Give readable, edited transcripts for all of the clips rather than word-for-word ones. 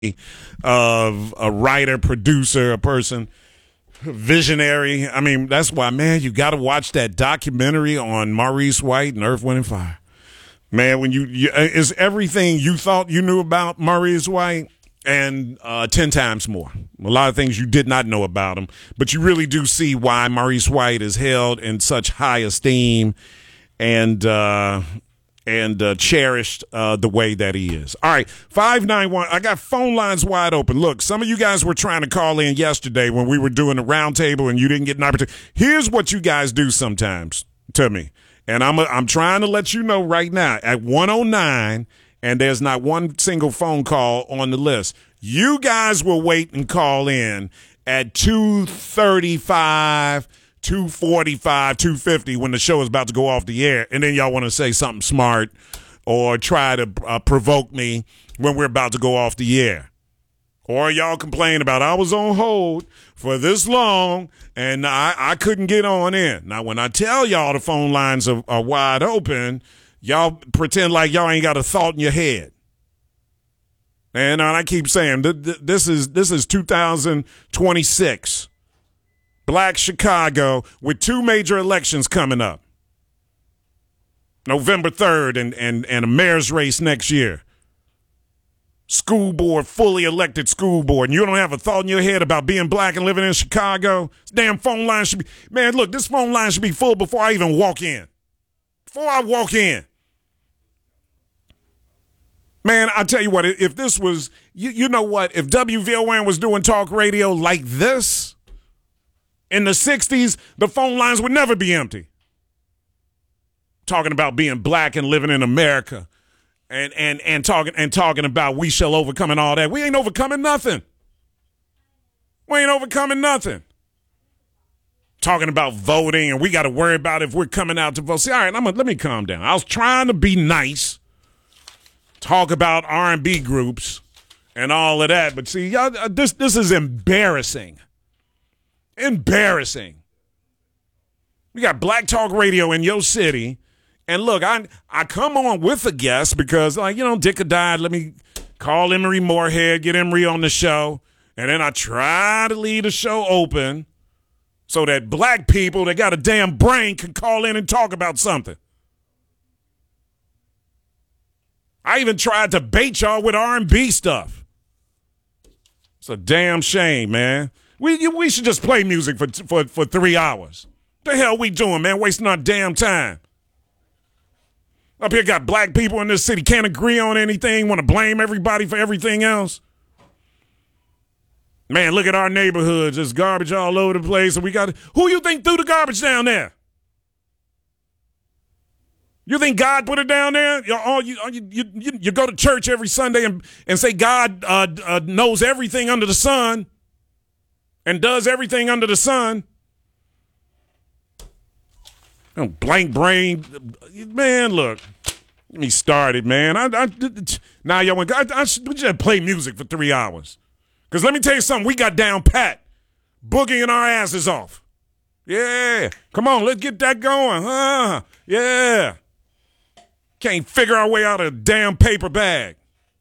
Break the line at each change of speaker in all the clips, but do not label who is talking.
of a writer, producer, a person, visionary. I mean, that's why, man, you got to watch that documentary on Maurice White and Earth, Wind, and Fire. Man, when you is everything you thought you knew about Maurice White and 10 times more. A lot of things you did not know about him, but you really do see why Maurice White is held in such high esteem and cherished the way that he is. All right, 591. I got phone lines wide open. Look, some of you guys were trying to call in yesterday when we were doing the roundtable and you didn't get an opportunity. Here's what you guys do sometimes to me, and I'm trying to let you know right now at 109, and there's not one single phone call on the list. You guys will wait and call in at 2:35. 2:45, 2:50 when the show is about to go off the air, and then y'all want to say something smart or try to provoke me when we're about to go off the air. Or y'all complain about, I was on hold for this long and I couldn't get on in. Now, when I tell y'all the phone lines are wide open, y'all pretend like y'all ain't got a thought in your head. And I keep saying, this is 2026. Black Chicago with two major elections coming up. November 3rd and a mayor's race next year. School board, fully elected school board. And you don't have a thought in your head about being black and living in Chicago? This damn phone line should be... Man, look, this phone line should be full before I even walk in. Before I walk in. Man, I tell you what, if this was... You know what? If WVON was doing talk radio like this... in the 60s, the phone lines would never be empty. Talking about being black and living in America and talking about we shall overcome and all that. We ain't overcoming nothing. We ain't overcoming nothing. Talking about voting and we got to worry about if we're coming out to vote. See, all right, let me calm down. I was trying to be nice, talk about R&B groups and all of that, but see, y'all, this is embarrassing. Embarrassing. We got Black Talk Radio in your city. And look, I come on with a guest because, like, you know, Dick died. Let me call Emery Moorhead, get Emery on the show. And then I try to leave the show open so that black people that got a damn brain can call in and talk about something. I even tried to bait y'all with R&B stuff. It's a damn shame, man. We should just play music for 3 hours. The hell we doing, man? Wasting our damn time. Up here got black people in this city, can't agree on anything, want to blame everybody for everything else. Man, look at our neighborhoods. There's garbage all over the place. And who you think threw the garbage down there? You think God put it down there? You go to church every Sunday and say God knows everything under the sun. And does everything under the sun. Blank brain. Man, look. Get me started, man. Now y'all want I should just play music for 3 hours. Because let me tell you something. We got down pat. Boogieing our asses off. Yeah. Come on, let's get that going. Yeah. Can't figure our way out of a damn paper bag.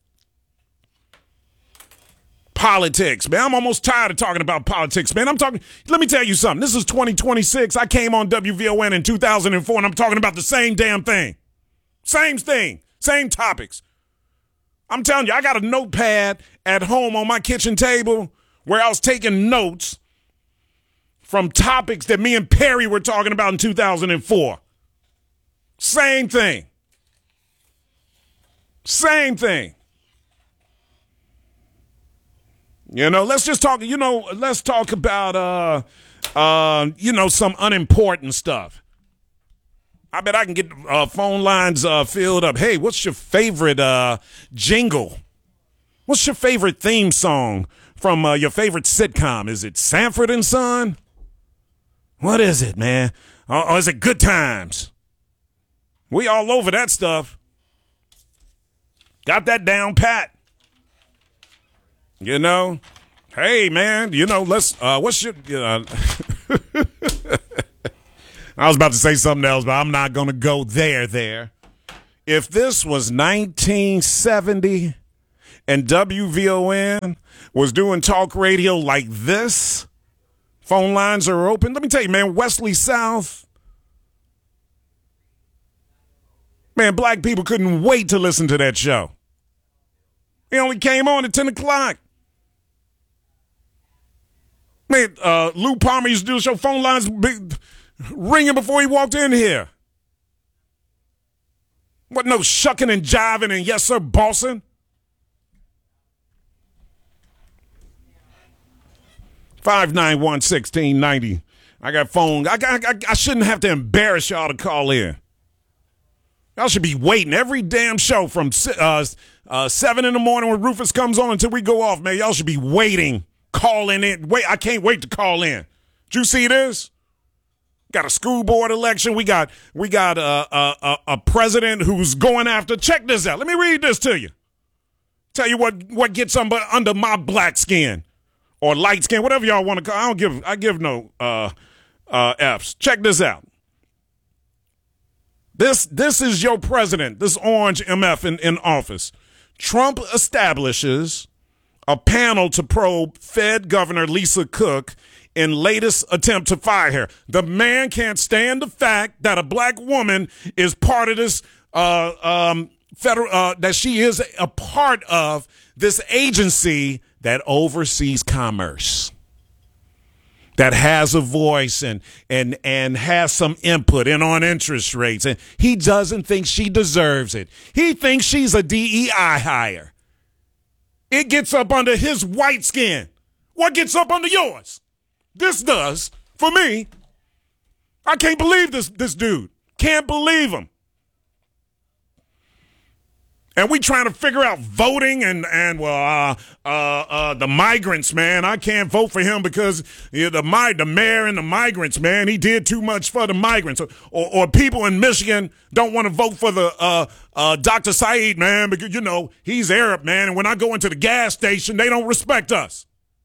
Politics, man. I'm almost tired of talking about politics, man. Let me tell you something. This is 2026. I came on WVON in 2004, and I'm talking about the same damn thing. Same thing. Same topics. I'm telling you, I got a notepad at home on my kitchen table where I was taking notes from topics that me and Perry were talking about in 2004. Same thing. Same thing. You know, let's just talk, let's talk about, some unimportant stuff. I bet I can get phone lines filled up. Hey, what's your favorite jingle? What's your favorite theme song from your favorite sitcom? Is it Sanford and Son? What is it, man? Or is it Good Times? We all over that stuff. Got that down pat. You know, hey, man, let's, what's your, I was about to say something else, but I'm not going to go there. If this was 1970 and WVON was doing talk radio like this, phone lines are open. Let me tell you, man, Wesley South, man, black people couldn't wait to listen to that show. He only came on at 10 o'clock. Man, Lou Palmer used to do the show, phone lines ringing before he walked in here. What, no shucking and jiving and yes, sir, bossing? 591-1690. I got phone. I shouldn't have to embarrass y'all to call in. Y'all should be waiting every damn show from 7 in the morning when Rufus comes on until we go off, man. Y'all should be waiting, calling in. Wait, I can't wait to call in. Did you see this? Got a school board election. We got a president who's going after. Check this out. Let me read this to you. Tell you what gets under my black skin or light skin, whatever y'all want to call. I give no F's. Check this out. This is your president, this orange MF in office. Trump establishes a panel to probe Fed Governor Lisa Cook in latest attempt to fire her. The man can't stand the fact that a black woman is part of this that she is a part of this agency that oversees commerce, that has a voice and has some input in on interest rates. And he doesn't think she deserves it. He thinks she's a DEI hire. It gets up under his white skin. What gets up under yours? This does for me. I can't believe this dude. Can't believe him. And we trying to figure out voting and the migrants, man. I can't vote for him because the mayor and the migrants, man, he did too much for the migrants. Or people in Michigan don't want to vote for the Dr. Saeed, man, because, he's Arab, man. And when I go into the gas station, they don't respect us.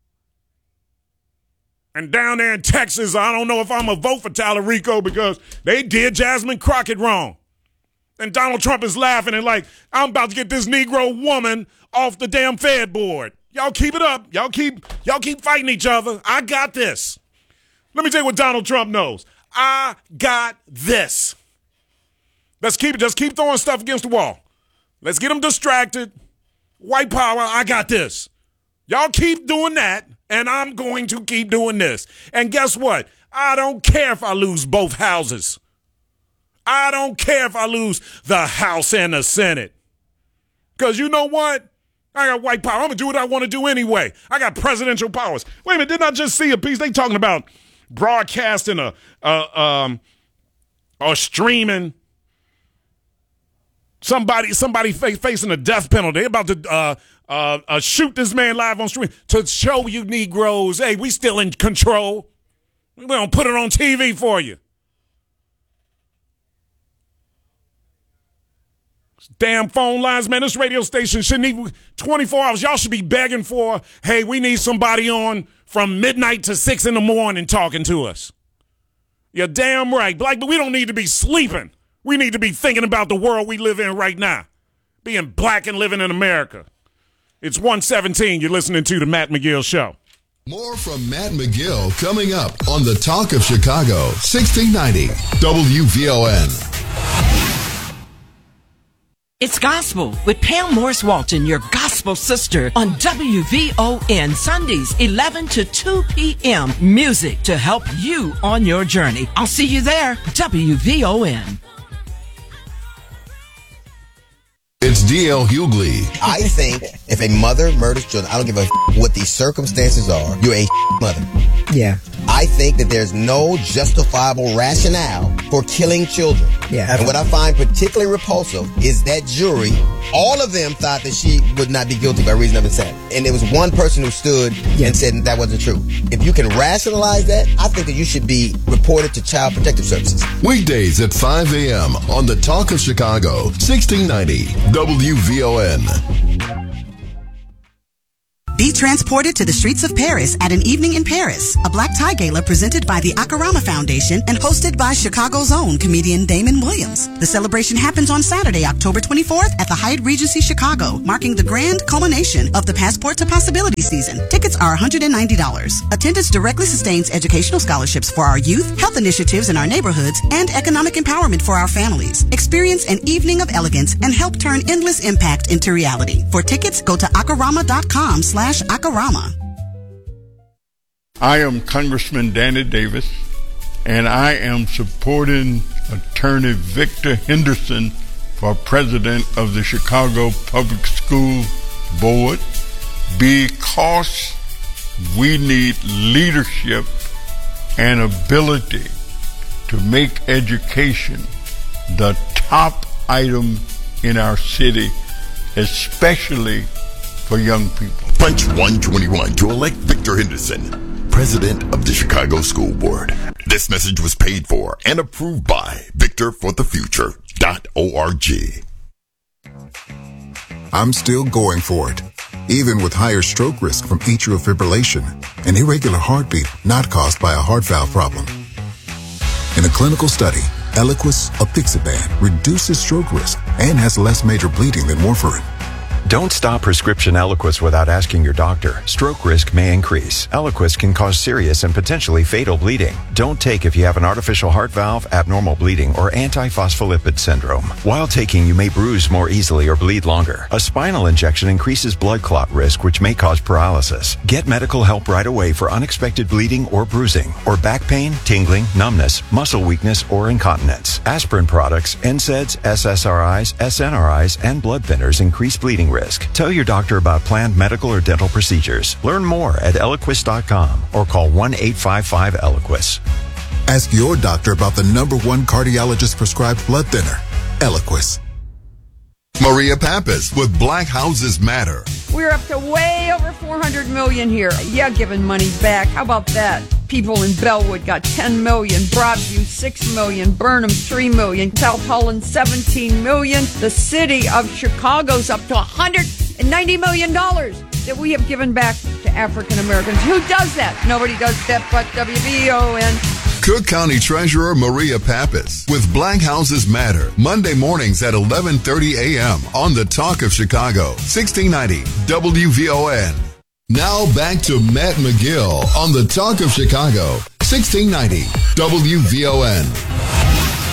And down there in Texas, I don't know if I'm going to vote for Tallarico because they did Jasmine Crockett wrong. And Donald Trump is laughing and like, I'm about to get this Negro woman off the damn Fed board. Y'all keep it up. Y'all keep fighting each other. I got this. Let me tell you what Donald Trump knows. I got this. Just keep throwing stuff against the wall. Let's get them distracted. White power, I got this. Y'all keep doing that, and I'm going to keep doing this. And guess what? I don't care if I lose both houses. I don't care if I lose the House and the Senate. Because you know what? I got white power. I'm going to do what I want to do anyway. I got presidential powers. Wait a minute. Didn't I just see a piece? They talking about broadcasting or streaming somebody facing a death penalty. They're about to shoot this man live on stream to show you Negroes, hey, we still in control. We're going to put it on TV for you. Damn phone lines, man. This radio station shouldn't need 24 hours. Y'all should be begging for, hey, we need somebody on from midnight to 6 in the morning talking to us. You're damn right. But we don't need to be sleeping. We need to be thinking about the world we live in right now. Being black and living in America. It's 1:17. You're listening to the Matt McGill Show.
More from Matt McGill coming up on the Talk of Chicago, 1690 WVON.
It's Gospel with Pam Morris Walton, your gospel sister, on WVON Sundays, 11 to 2 p.m. Music to help you on your journey. I'll see you there. WVON.
It's D.L. Hughley.
I think if a mother murders children, I don't give a what the circumstances are, you're a mother.
Yeah.
I think that there's no justifiable rationale for killing children.
Yeah.
And what I find particularly repulsive is that jury, all of them thought that she would not be guilty by reason of insanity. And there was one person who stood and said that wasn't true. If you can rationalize that, I think that you should be reported to Child Protective Services.
Weekdays at 5 a.m. on the Talk of Chicago, 1690 WVON.
Be transported to the streets of Paris at An Evening in Paris, a black tie gala presented by the Akarama Foundation and hosted by Chicago's own comedian Damon Williams. The celebration happens on Saturday, October 24th at the Hyatt Regency Chicago, marking the grand culmination of the Passport to Possibility season. Tickets are $190. Attendance directly sustains educational scholarships for our youth, health initiatives in our neighborhoods, and economic empowerment for our families. Experience an evening of elegance and help turn endless impact into reality. For tickets, go to akarama.com/akarama.
I am Congressman Danny Davis, and I am supporting Attorney Victor Henderson for president of the Chicago Public School Board because we need leadership and ability to make education the top item in our city, especially for young people.
Punch 121 to elect Victor Henderson, president of the Chicago School Board. This message was paid for and approved by victorforthefuture.org.
I'm still going for it, even with higher stroke risk from atrial fibrillation, an irregular heartbeat not caused by a heart valve problem. In a clinical study, Eliquis apixaban reduces stroke risk and has less major bleeding than warfarin.
Don't stop prescription Eliquis without asking your doctor. Stroke risk may increase. Eliquis can cause serious and potentially fatal bleeding. Don't take if you have an artificial heart valve, abnormal bleeding, or antiphospholipid syndrome. While taking, you may bruise more easily or bleed longer. A spinal injection increases blood clot risk, which may cause paralysis. Get medical help right away for unexpected bleeding or bruising, or back pain, tingling, numbness, muscle weakness, or incontinence. Aspirin products, NSAIDs, SSRIs, SNRIs, and blood thinners increase bleeding risk. Tell your doctor about planned medical or dental procedures. Learn more at Eliquis.com or call 1-855-ELIQUIS.
Ask your doctor about the #1 cardiologist prescribed blood thinner, Eliquis.
Maria Pappas with Black Houses Matter.
We're up to way over $400 million here. Yeah, giving money back. How about that? People in Bellwood got $10 million, Broadview $6 million, Burnham $3 million, South Holland $17 million. The city of Chicago's up to $190 million that we have given back to African Americans. Who does that? Nobody does that but WVON.
Cook County Treasurer Maria Pappas with Black Houses Matter, Monday mornings at 11:30 a.m. on the Talk of Chicago, 1690 WVON. Now back to Matt McGill on the Talk of Chicago, 1690 WVON.